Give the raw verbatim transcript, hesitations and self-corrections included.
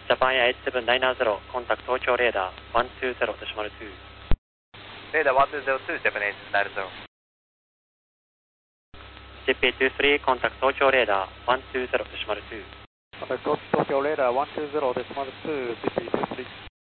ジャパンエアエイチセブンナインゼロ、コンタクト東京レーダーワンツーゼロデシマルツー。 レーダーワンツーゼロツー、ジャパンエイチセブンナインゼロ。 ジェピーツースリー、コンタクト東京レーダーワンツーゼロデシマルツー。 コンタクト東京レーダーワンツーゼロデシマルツー、ジェピーツースリー。